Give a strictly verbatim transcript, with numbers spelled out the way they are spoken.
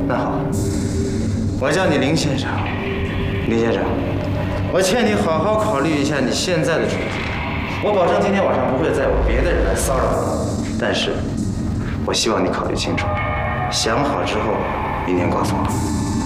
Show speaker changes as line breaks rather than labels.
那好，我叫你林先生。林先生，我劝你好好考虑一下你现在的处境。我保证今天晚上不会再有别的人来骚扰你，但是，我希望你考虑清楚，想好之后，明天告诉我。